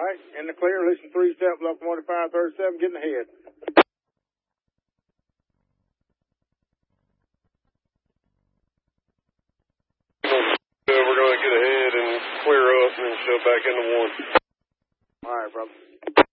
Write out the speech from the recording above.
right, in the clear, listen 3-step, locomotive 537, getting ahead. We're going to get ahead and clear up and shove back into 1. All right, brother.